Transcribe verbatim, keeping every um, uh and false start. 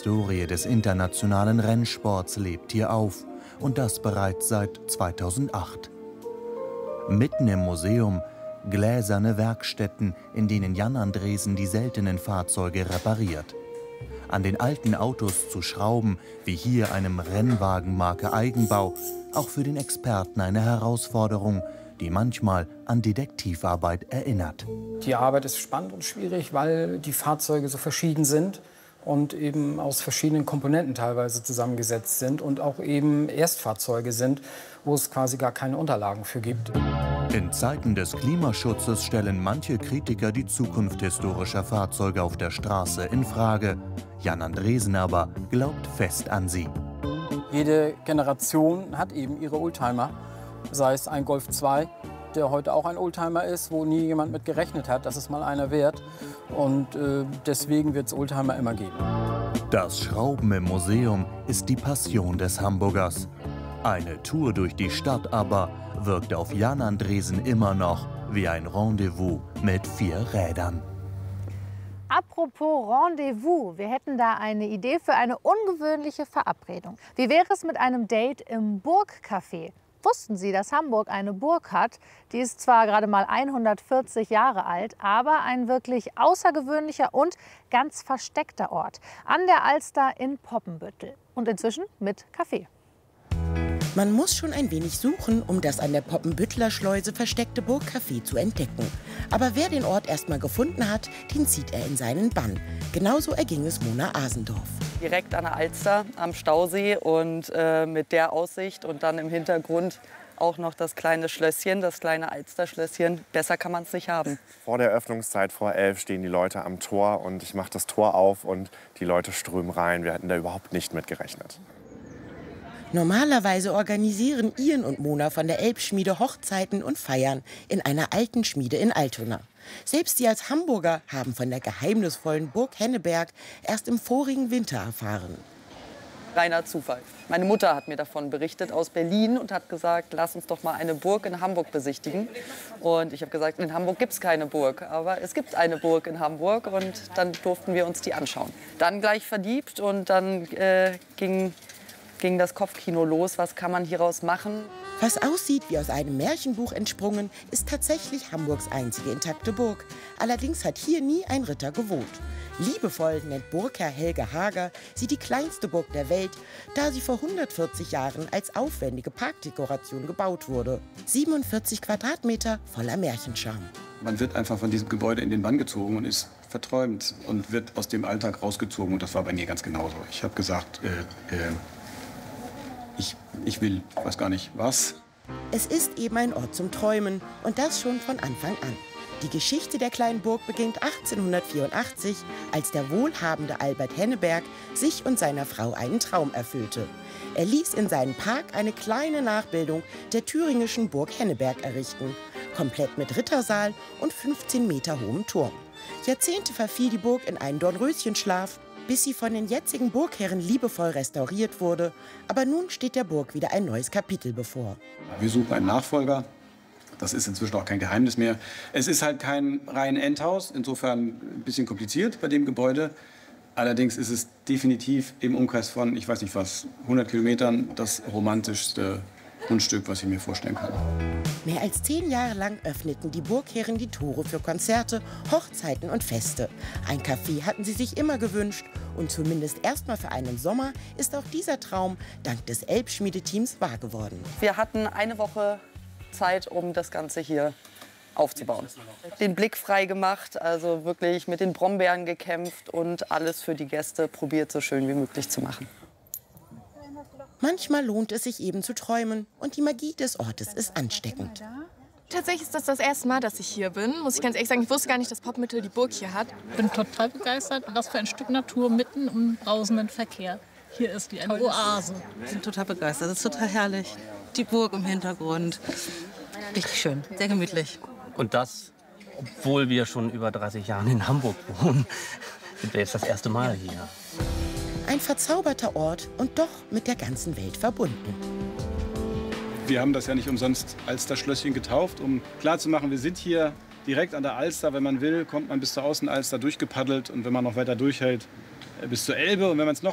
Historie des internationalen Rennsports lebt hier auf, und das bereits seit zweitausendacht. Mitten im Museum gläserne Werkstätten, in denen Jan Andresen die seltenen Fahrzeuge repariert. An den alten Autos zu schrauben, wie hier einem Rennwagenmarke Eigenbau, auch für den Experten eine Herausforderung, die manchmal an Detektivarbeit erinnert. Die Arbeit ist spannend und schwierig, weil die Fahrzeuge so verschieden sind und eben aus verschiedenen Komponenten teilweise zusammengesetzt sind und auch eben Erstfahrzeuge sind, wo es quasi gar keine Unterlagen für gibt. In Zeiten des Klimaschutzes stellen manche Kritiker die Zukunft historischer Fahrzeuge auf der Straße in Frage. Jan Andresen aber glaubt fest an sie. Jede Generation hat eben ihre Oldtimer, sei es ein Golf zwei, der heute auch ein Oldtimer ist, wo nie jemand mit gerechnet hat, dass es mal einer wird. Und äh, deswegen wird es Oldtimer immer geben. Das Schrauben im Museum ist die Passion des Hamburgers. Eine Tour durch die Stadt aber wirkt auf Jan Andresen immer noch wie ein Rendezvous mit vier Rädern. Apropos Rendezvous, wir hätten da eine Idee für eine ungewöhnliche Verabredung. Wie wäre es mit einem Date im Burgcafé? Wussten Sie, dass Hamburg eine Burg hat? Die ist zwar gerade mal hundertvierzig Jahre alt, aber ein wirklich außergewöhnlicher und ganz versteckter Ort. An der Alster in Poppenbüttel. Und inzwischen mit Café. Man muss schon ein wenig suchen, um das an der Poppenbütteler Schleuse versteckte Burgcafé zu entdecken. Aber wer den Ort erst mal gefunden hat, den zieht er in seinen Bann. Genauso erging es Mona Asendorf. Direkt an der Alster am Stausee und äh, mit der Aussicht und dann im Hintergrund auch noch das kleine Schlösschen, das kleine Alsterschlösschen. Besser kann man es nicht haben. Vor der Öffnungszeit, vor elf, stehen die Leute am Tor und ich mache das Tor auf und die Leute strömen rein. Wir hatten da überhaupt nicht mit gerechnet. Normalerweise organisieren Ian und Mona von der Elbschmiede Hochzeiten und Feiern in einer alten Schmiede in Altona. Selbst sie als Hamburger haben von der geheimnisvollen Burg Henneberg erst im vorigen Winter erfahren. Reiner Zufall. Meine Mutter hat mir davon berichtet aus Berlin und hat gesagt, lass uns doch mal eine Burg in Hamburg besichtigen. Und ich habe gesagt, in Hamburg gibt es keine Burg, aber es gibt eine Burg in Hamburg und dann durften wir uns die anschauen. Dann gleich verliebt und dann äh, ging ging das Kopfkino los. Was kann man hieraus machen? Was aussieht wie aus einem Märchenbuch entsprungen, ist tatsächlich Hamburgs einzige intakte Burg. Allerdings hat hier nie ein Ritter gewohnt. Liebevoll nennt Burgherr Helge Hager sie die kleinste Burg der Welt, da sie vor hundertvierzig Jahren als aufwendige Parkdekoration gebaut wurde. siebenundvierzig Quadratmeter voller Märchenscharme. Man wird einfach von diesem Gebäude in den Bann gezogen und ist verträumt und wird aus dem Alltag rausgezogen. Und das war bei mir ganz genauso. Ich habe gesagt, äh, äh, Ich, ich will, weiß gar nicht, was. Es ist eben ein Ort zum Träumen und das schon von Anfang an. Die Geschichte der kleinen Burg beginnt achtzehnhundertvierundachtzig, als der wohlhabende Albert Henneberg sich und seiner Frau einen Traum erfüllte. Er ließ in seinen Park eine kleine Nachbildung der thüringischen Burg Henneberg errichten, komplett mit Rittersaal und fünfzehn Meter hohem Turm. Jahrzehnte verfiel die Burg in einen Dornröschenschlaf, bis sie von den jetzigen Burgherren liebevoll restauriert wurde. Aber nun steht der Burg wieder ein neues Kapitel bevor. Wir suchen einen Nachfolger. Das ist inzwischen auch kein Geheimnis mehr. Es ist halt kein rein Endhaus, insofern ein bisschen kompliziert bei dem Gebäude. Allerdings ist es definitiv im Umkreis von, ich weiß nicht was, hundert Kilometern das romantischste Grundstück, was ich mir vorstellen kann. Mehr als zehn Jahre lang öffneten die Burgherren die Tore für Konzerte, Hochzeiten und Feste. Ein Café hatten sie sich immer gewünscht und zumindest erstmal für einen Sommer ist auch dieser Traum dank des Elbschmiedeteams wahr geworden. Wir hatten eine Woche Zeit, um das Ganze hier aufzubauen. Den Blick frei gemacht, also wirklich mit den Brombeeren gekämpft und alles für die Gäste probiert, so schön wie möglich zu machen. Manchmal lohnt es sich eben zu träumen und die Magie des Ortes ist ansteckend. Tatsächlich ist das das erste Mal, dass ich hier bin. Muss ich ganz ehrlich sagen, ich wusste gar nicht, dass Poppenbüttel die Burg hier hat. Ich bin total begeistert. Was für ein Stück Natur mitten im brausenden Verkehr. Hier ist wie eine Oase. Ich bin total begeistert. Das ist total herrlich. Die Burg im Hintergrund. Richtig schön, sehr gemütlich. Und das, obwohl wir schon über dreißig Jahre in Hamburg wohnen, sind wir jetzt das erste Mal hier. Ein verzauberter Ort und doch mit der ganzen Welt verbunden. Wir haben das ja nicht umsonst Alsterschlösschen getauft, um klarzumachen, wir sind hier direkt an der Alster. Wenn man will, kommt man bis zur Außenalster durchgepaddelt und wenn man noch weiter durchhält, bis zur Elbe. Und wenn man es noch